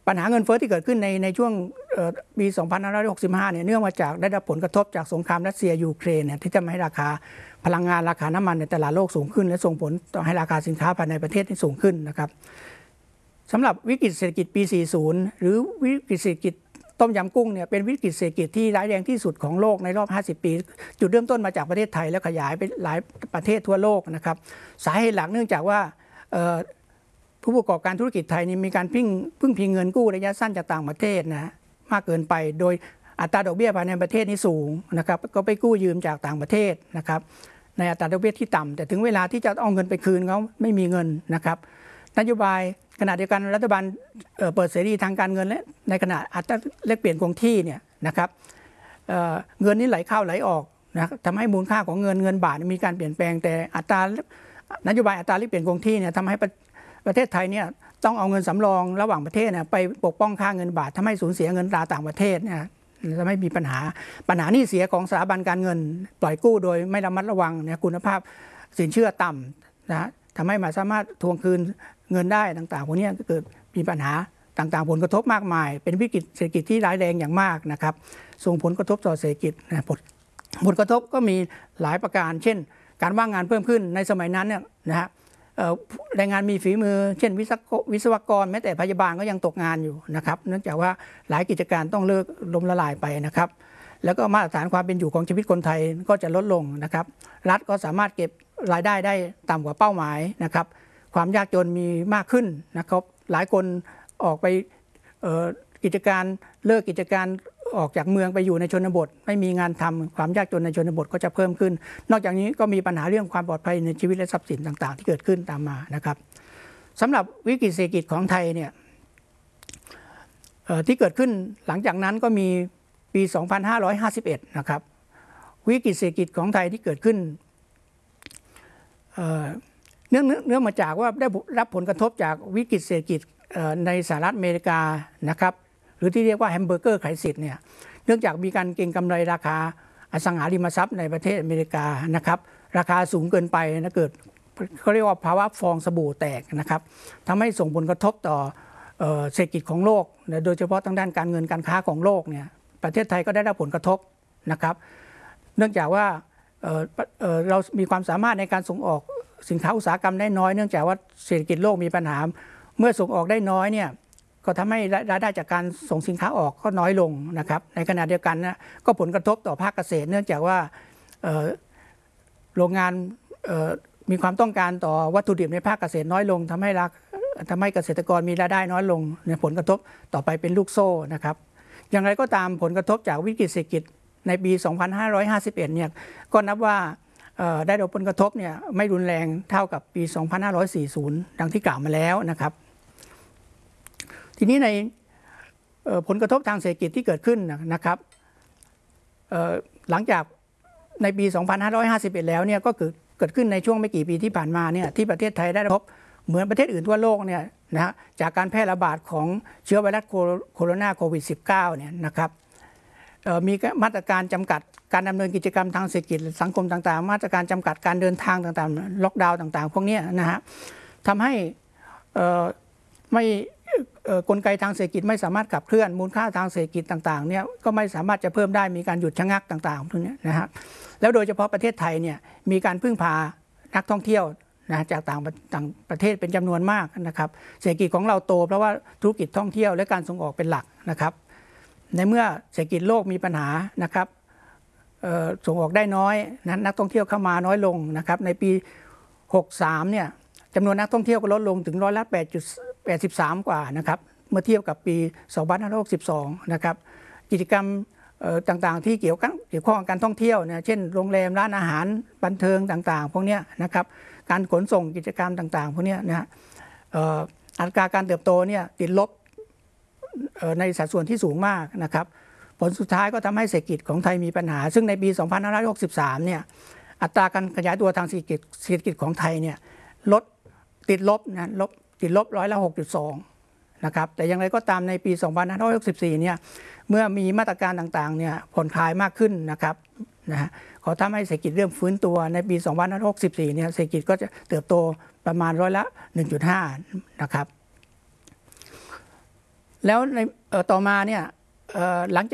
ปัญหาเงินเฟ้อที่เกิดขึ้นในช่วงปี2565เนี่ยเนื่องมาจากได้รับผลกระทบจากสงครามรัสเซียยูเครนเนี่ยที่ทำให้ราคาพลังงานราคาน้ำมันในตลาดโลกสูงขึ้นและส่งผลต่อให้ราคาสินค้าภายในประเทศที่สูงขึ้นนะครับสำหรับวิกฤตเศรษฐกิจปี 40 หรือวิกฤตเศรษฐกิจต้มยำกุ้งเนี่ยเป็นวิกฤตเศรษฐกิจที่ร้ายแรงที่สุดของโลกในรอบ 50 ปีจุดเริ่มต้นมาจากประเทศไทยแล้วขยายไปหลายประเทศทั่วโลกนะครับสาเหตุหลักเนื่องจากว่าผู้ประกอบการธุรกิจไทยนี่มีการพึ่งพิงเงินกู้ระยะสั้นจากต่างประเทศนะมากเกินไปโดยอัตราดอกเบี้ยภายในประเทศนี่สูงนะครับก็ไปกู้ยืมจากต่างประเทศนะครับในอัตราดอกเบี้ยที่ต่ำแต่ถึงเวลาที่จะเอาเงินไปคืนเขาไม่มีเงินนะครับนโยบายขณะเดียวกันรัฐบาลเปิดเสรีทางการเงินและในขณะอัตราแลกเปลี่ยนคงที่เนี่ยนะครับเงินนี้ไหลเข้าไหลออกนะทำให้มูลค่าของเงินบาทมีการเปลี่ยนแปลงแต่นโยบายอัตราแลกเปลี่ยนคงที่เนี่ยทำให้ประเทศไทยเนี่ยต้องเอาเงินสำรองระหว่างประเทศเนี่ยไปปกป้องค่าเงินบาททำให้สูญเสียเงินตราต่างประเทศเนี่ยจะไม่มีปัญหาหนี้เสียของสถาบันการเงินปล่อยกู้โดยไม่ระมัดระวังเนี่ยคุณภาพสินเชื่อต่ำนะทำให้ไม่สามารถทวงคืนเงินได้ต่างๆพวกนี้เกิดมีปัญหาต่างๆผลกระทบมากมายเป็นวิกฤตเศรษฐกิจที่ร้ายแรงอย่างมากนะครับส่งผลกระทบต่อเศรษฐกิจนะผลกระทบก็มีหลายประการเช่นการว่างงานเพิ่มขึ้นในสมัยนั้นเนี่ยนะฮะแรงงานมีฝีมือเช่นวิศวกรแม้แต่พยาบาลก็ยังตกงานอยู่นะครับเนื่องจากว่าหลายกิจการต้องเลิกล้มละลายไปนะครับแล้วก็มาตรฐานความเป็นอยู่ของชีวิตคนไทยก็จะลดลงนะครับรัฐก็สามารถเก็บรายได้ได้ต่ำกว่าเป้าหมายนะครับความยากจนมีมากขึ้นนะครับหลายคนออกไปกิจการเลิกกิจการออกจากเมืองไปอยู่ในชนบทไม่มีงานทำความยากจนในชนบทก็จะเพิ่มขึ้นนอกจากนี้ก็มีปัญหาเรื่องความปลอดภัยในชีวิตและทรัพย์สินต่างๆที่เกิดขึ้นตามมานะครับสำหรับวิกฤตเศรษฐกิจของไทยเนี่ยที่เกิดขึ้นหลังจากนั้นก็มีปี 2551 นะครับวิกฤตเศรษฐกิจของไทยที่เกิดขึ้นเนื่องมาจากว่าได้รับผลกระทบจากวิกฤตเศรษฐกิจในสหรัฐอเมริกานะครับหรือที่เรียกว่าแฮมเบอร์เกอร์ไครซิสเนี่ยเนื่องจากมีการเก็งกำไรราคาอสังหาริมทรัพย์ในประเทศอเมริกานะครับราคาสูงเกินไปนะเกิดเขาเรียกว่าภาวะฟองสบู่แตกนะครับทำให้ส่งผลกระทบต่อเศรษฐกิจของโลกโดยเฉพาะทางด้านการเงินการค้าของโลกเนี่ยประเทศไทยก็ได้รับผลกระทบนะครับเนื่องจากว่าเรามีความสามารถในการส่งออกสินค้าอุตสาหกรรมได้น้อยเนื่องจากว่าเศรษฐกิจโลกมีปัญหาเมื่อส่งออกได้น้อยเนี่ยก็ทำให้รายได้จากการส่งสินค้าออกก็น้อยลงนะครับในขณะเดียวกันนะก็ผลกระทบต่อภาคเกษตรเนื่องจากว่าโรงงานมีความต้องการต่อวัตถุดิบในภาคเกษตรน้อยลงทำให้เกษตรกรมีรายได้น้อยลงเนี่ยผลกระทบต่อไปเป็นลูกโซ่นะครับอย่างไรก็ตามผลกระทบจากวิกฤตเศรษฐกิจในปี 2551 เนี่ยก็นับว่าได้รับผลกระทบเนี่ยไม่รุนแรงเท่ากับปี 2540 ดังที่กล่าวมาแล้วนะครับทีนี้ในผลกระทบทางเศรษฐกิจที่เกิดขึ้นนะครับหลังจากในปี 2551 แล้วเนี่ยก็เกิดขึ้นในช่วงไม่กี่ปีที่ผ่านมาเนี่ยที่ประเทศไทยได้รับเหมือนประเทศอื่นทั่วโลกเนี่ยนะจากการแพร่ระบาดของเชื้อไวรัสโคโรนาโควิด -19 เนี่ยนะครับมีมาตรการจำกัดการดำเนินกิจกรรมทางเศรษฐกิจสังคมต่างๆมาตรการจำกัดการเดินทางต่างๆล็อกดาวน์ต่างๆพวกนี้นะฮะทำให้ไม่กลไกทางเศรษฐกิจไม่สามารถขับเคลื่อนมูลค่าทางเศรษฐกิจต่างๆเนี่ยก็ไม่สามารถจะเพิ่มได้มีการหยุดชะงักต่างๆพวกนี้นะฮะแล้วโดยเฉพาะประเทศไทยเนี่ยมีการพึ่งพานักท่องเที่ยวนะจากต่างประเทศเป็นจำนวนมากนะครับเศรษฐกิจของเราโตเพราะว่าธุรกิจท่องเที่ยวและการส่งออกเป็นหลักนะครับในเมื่อเศรษฐกิจโลกมีปัญหานะครับส่งออกได้น้อยนักท่องเที่ยวเข้ามาน้อยลงนะครับในปี 63 เนี่ยจำนวนนักท่องเที่ยวก็ลดลงถึง83%กว่านะครับเมื่อเทียบกับปี 2562 นะครับกิจกรรมต่างๆที่เกี่ยวข้องกับการท่องเที่ยวเนี่ยเช่นโรงแรมร้านอาหารบันเทิงต่างๆพวกนี้นะครับการขนส่งกิจกรรมต่างๆพวกนี้นะอัตราการเติบโตเนี่ยติดลบในสัดส่วนที่สูงมากนะครับผลสุดท้ายก็ทำให้เศรษฐกิจของไทยมีปัญหาซึ่งในปี 2563 เนี่ยอัตราการขยายตัวทางเศรษฐกิจของไทยเนี่ยติดลบ 6.2 นะครับแต่อย่างไรก็ตามในปี 2564 เนี่ยเมื่อมีมาตรการต่างๆเนี่ยผ่อนคลายมากขึ้นนะครับขอทำให้เศรษฐกิจเริ่มฟื้นตัวในปี 2564 เนี่ยเศรษฐกิจก็จะเติบโตประมาณ1.5 นะครับแล้วในต่อมาเนี่ยหลัง